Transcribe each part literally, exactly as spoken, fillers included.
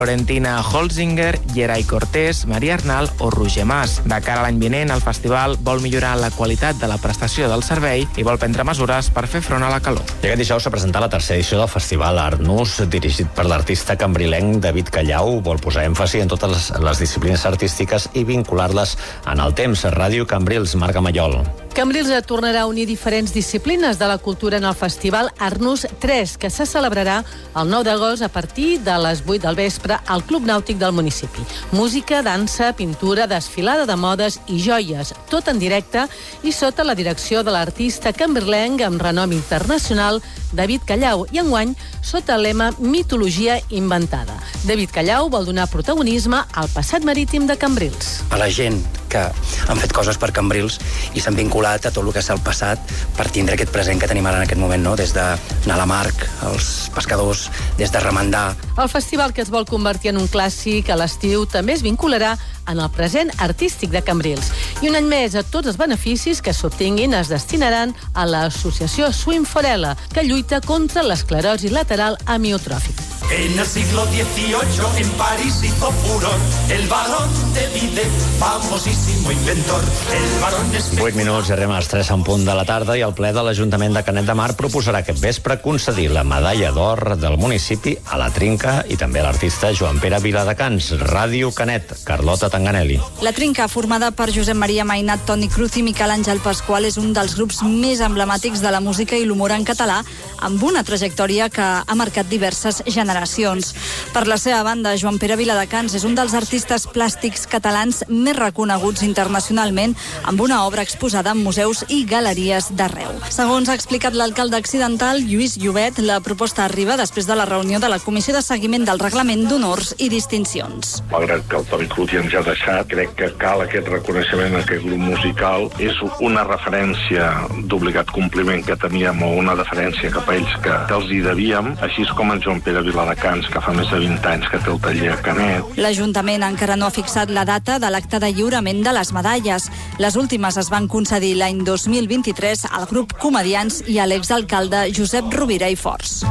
Florentina Holzinger, Geray Cortés, Maria Arnal o Roger Mas. De cara a l'any vinent, el festival vol millorar la qualitat de la prestació del servei i vol prendre mesures per fer front a la calor. I aquest dijous s'ha presentat la tercera edició del festival Artnus, dirigit per l'artista cambrilenc David Callau. Vol posar èmfasi en totes les, les disciplines artístiques i vincular-les en el temps. Ràdio Cambrils, Marga Mallol. Cambrils tornarà a unir diferents disciplines de la cultura en el festival Artnus tres, que se celebrarà el nou d'agost a partir de les vuit del vespre al Club Nàutic del municipi. Música, dansa, pintura, desfilada de modes i joies, tot en directe i sota la direcció de l'artista cambrilenc amb renom internacional David Callau, i enguany sota el lema Mitologia inventada. David Callau vol donar protagonisme al passat marítim de Cambrils. A la gent que han fet coses per Cambrils i s'han vinculat a tot el que és el passat per tindre aquest present que tenim ara en aquest moment, no? Des d'anar a la mar, els pescadors, des de remendar. El festival, que es vol convertir en un clàssic a l'estiu, també es vincularà en el present artístic de Cambrils. I un any més, a tots els beneficis que s'obtinguin es destinaran a l'associació Swim Forella, que lluita contra l'esclerosi lateral amiotròfica. En el siglo dieciocho en París hizo furor el varón de Vide, famosísimo inventor. El varón es... vuit minuts i arribem a les tres en punt de la tarda i el ple de l'Ajuntament de Canet de Mar proposarà aquest vespre concedir la medalla d'or del municipi a la Trinca i també a l'artista Joan Pere Viladecans. Ràdio Canet, Carlota Tanganelli. La Trinca, formada per Josep Maria Mainat, Toni Cruz i Miquel Àngel Pasqual, és un dels grups més emblemàtics de la música i l'humor en català, amb una trajectòria que ha marcat diverses generacions. Per la seva banda, Joan Pere Viladecans és un dels artistes plàstics catalans més reconeguts internacionalment, amb una obra exposada en museus i galeries d'arreu. Segons ha explicat l'alcalde accidental, Lluís Llobet, la proposta arriba després de la reunió de la Comissió de Seguiment del Reglament d'Honors i Distincions. Malgrat que el Toni Cruz ja ens ha deixat, crec que cal aquest reconeixement a aquest grup musical. És una referència d'obligat compliment que teníem, o una deferència cap a ells que els hi devíem, així com en Joan Pere Viladecans, que fa més de vint anys que té el taller a Canet. L'Ajuntament encara no ha fixat la data de l'acte de lliurament de les medalles. Les últimes es van concedir l'any dos mil vint-i-tres al grup Comedians i a l'exalcalde Josep Rovira i Forts.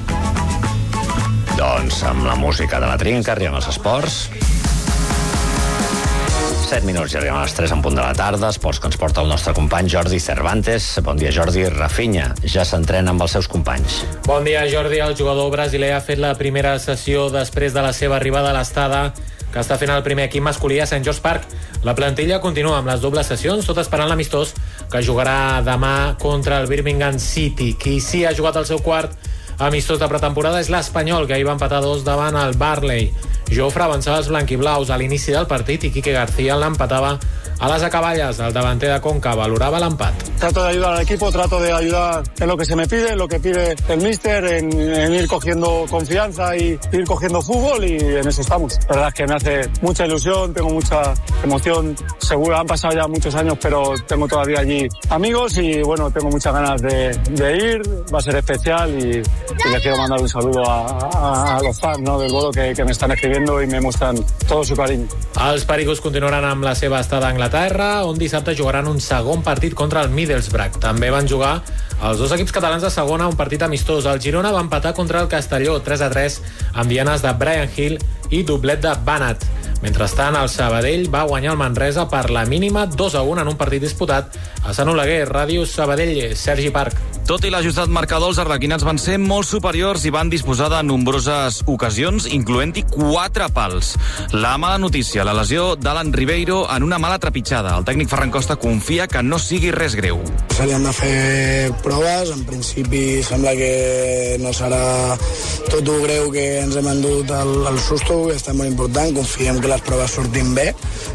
Doncs amb la música de la Trinca arribem als esports. set minuts i arribem a les tres en punt de la tarda. Esports que ens porta el nostre company Jordi Cervantes. Bon dia, Jordi. Rafinha ja s'entrena amb els seus companys. Bon dia, Jordi. El jugador brasiler ha fet la primera sessió després de la seva arribada a l'estada que està fent el primer equip masculí a Saint George Park. La plantilla continua amb les dobles sessions, tot esperant l'amistós que jugarà demà contra el Birmingham City. Qui sí ha jugat el seu quart amistós de pretemporada és l'Espanyol, que ahir va empatar dos davant el Barley. Jofre avançava els blanquiblaus a l'inici del partit i Quique García l'empatava a les acaballes. El davanter de Conca valorava l'empat. Trato de ayudar al equipo, trato de ayudar en lo que se me pide, en lo que pide el míster, en, en ir cogiendo confianza y ir cogiendo fútbol, y en eso estamos. La verdad es que me hace mucha ilusión, tengo mucha emoción. Seguro han pasado ya muchos años, pero tengo todavía allí amigos y bueno, tengo muchas ganas de, de ir. Va a ser especial y, y les quiero mandar un saludo a, a, a los fans, ¿no?, del Bolo, que, que me están escribiendo i me mostren tot el seu carinyo. Els pericos continuaran amb la seva estada a Anglaterra, on dissabte jugaran un segon partit contra el Middlesbrough. També van jugar els dos equips catalans de segona un partit amistós. El Girona va empatar contra el Castelló tres a tres amb dianes de Brian Hill i doblet de Banat. Mentrestant, el Sabadell va guanyar el Manresa per la mínima dos a un en un partit disputat a Sant Oleguer. Ràdio Sabadell, Sergi Parc. Tot i l'ajustat marcador, els arlequinats van ser molt superiors i van disposar de nombroses ocasions, incloent-hi quatre pals. La mala notícia, la lesió d'Alan Ribeiro en una mala trepitjada. El tècnic Ferran Costa confia que no sigui res greu. Se li han de fer proves, en principi sembla que no serà tot el greu que ens hem endut el, el susto, que està molt important, confiem que les proves surtin bé,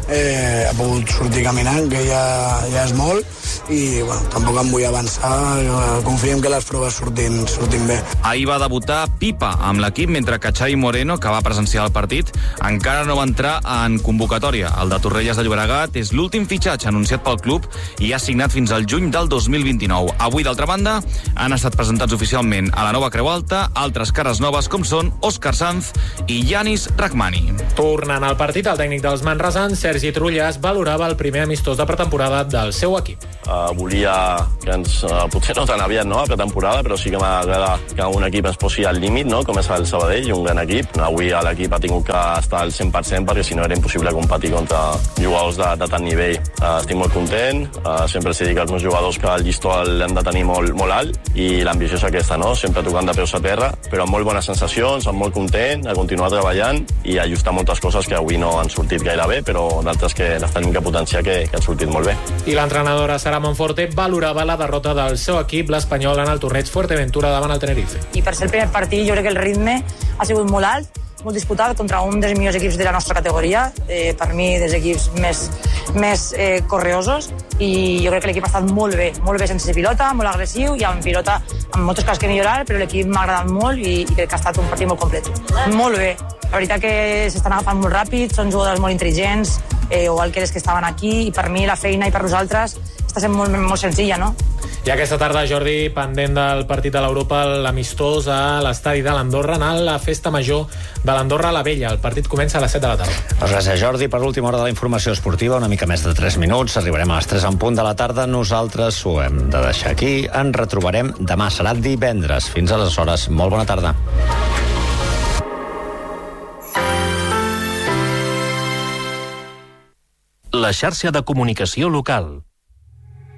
eh, ha pogut sortir caminant, que ja, ja és molt, i bueno, tampoc em vull avançar, confiem que les proves surtin, surtin bé. Ahir va debutar Pipa amb l'equip, mentre que Xavi Moreno, que va presenciar el partit, encara no va entrar en convocatòria. El de Torrelles de Llobregat és l'últim fitxatge anunciat pel club i ha signat fins al juny del dos mil vint-i-nou. Avui, d'altra banda, han estat presentats oficialment a la nova Creu Alta altres cares noves com són Òscar Sanz i Yanis Rahmani. Tornant al partit, el tècnic dels manresans, Sergi Trullàs, valorava el primer amistós de pretemporada del seu equip. Uh, volia que ens, uh, potser no tan aviat, no?, a pretemporada, però sí que m'agrada que un equip ens posi al límit, no?, com és el Sabadell, un gran equip. Avui l'equip ha tingut que estar al cent per cent perquè si no era impossible competir contra jugadors de, de tant nivell. Uh, estic molt content, uh, sempre els dic als meus jugadors que el llistó l'hem de tenir molt, molt alt i l'ambició és aquesta, no?, sempre tocant de peus a terra, però amb molt bones sensacions, amb molt content, a continuar treballant i ajustar moltes coses que avui no han sortit gaire bé, però d'altres que les tenim que potenciar que, que han sortit molt bé. I l'entrenadora Sara Monforte valorava la derrota del seu equip, l'Espanyol, en el torneig Fuerteventura davant el Tenerife. I per ser el primer partit jo crec que el ritme ha sigut molt alt, molt disputat contra un dels millors equips de la nostra categoria, eh, per mi dels equips més, més eh, correosos, i jo crec que l'equip ha estat molt bé, molt bé sense pilota, molt agressiu i amb pilota amb moltes coses que millorar, però l'equip m'ha agradat molt i, i crec que ha estat un partit molt complet. Molt bé, la veritat que s'estan agafant molt ràpid, són jugadors molt intel·ligents, eh, igual que els que estaven aquí, i per mi la feina i per nosaltres està sent molt, molt senzilla, no? I aquesta tarda, Jordi, pendent del partit de l'Europa, l'amistós a l'estadi de l'Andorra, anant a la festa major de l'Andorra a la Vella. El partit comença a les set de la tarda. Gràcies, Jordi. Per l'última hora de la informació esportiva, una mica més de tres minuts. Arribarem a les tres en punt de la tarda. Nosaltres ho hem de deixar aquí. Ens retrobarem demà. Serà divendres. Fins aleshores, molt bona tarda. La xarxa de comunicació local.